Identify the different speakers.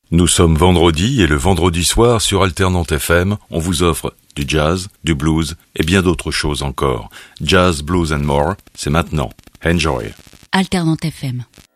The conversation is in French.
Speaker 1: Nous sommes vendredi et le vendredi soir sur Alternante FM, on vous offre du jazz, du blues et bien d'autres choses encore. Jazz, blues and more, c'est maintenant. Enjoy.
Speaker 2: Alternante FM.